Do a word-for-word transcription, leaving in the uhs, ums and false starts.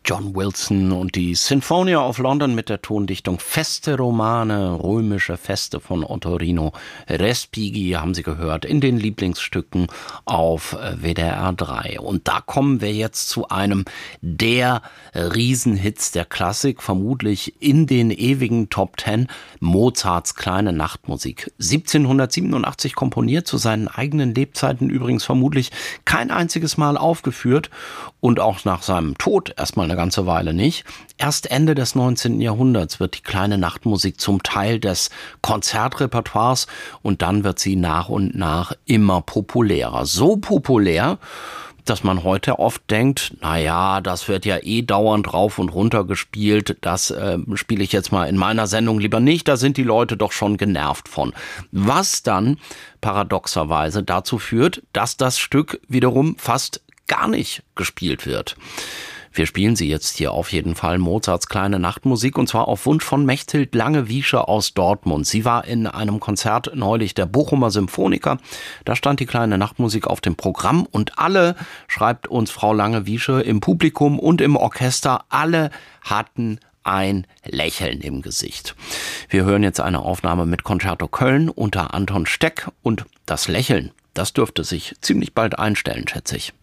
John Wilson und die Sinfonia of London mit der Tondichtung Feste Romane, römische Feste von Ottorino Respighi, haben Sie gehört, in den Lieblingsstücken auf W D R drei. Und da kommen wir jetzt zu einem der Riesenhits der Klassik, vermutlich in den ewigen Top Ten, Mozarts Kleine Nachtmusik. siebzehnhundertsiebenundachtzig komponiert, zu seinen eigenen Lebzeiten übrigens vermutlich kein einziges Mal aufgeführt und auch nach seinem Tod erstmal eine ganze Weile nicht. Erst Ende des neunzehnten Jahrhunderts wird die Kleine Nachtmusik zum Teil des Konzertrepertoires und dann wird sie nach und nach immer populärer. So populär, dass man heute oft denkt, naja, das wird ja eh dauernd rauf und runter gespielt, das äh, spiele ich jetzt mal in meiner Sendung lieber nicht, da sind die Leute doch schon genervt von. Was dann paradoxerweise dazu führt, dass das Stück wiederum fast gar nicht gespielt wird. Wir spielen sie jetzt hier auf jeden Fall, Mozarts Kleine Nachtmusik, und zwar auf Wunsch von Mechthild Lange-Wiesche aus Dortmund. Sie war in einem Konzert neulich der Bochumer Symphoniker. Da stand die Kleine Nachtmusik auf dem Programm und alle, schreibt uns Frau Lange-Wiesche, im Publikum und im Orchester, alle hatten ein Lächeln im Gesicht. Wir hören jetzt eine Aufnahme mit Concerto Köln unter Anton Steck und das Lächeln, das dürfte sich ziemlich bald einstellen, schätze ich.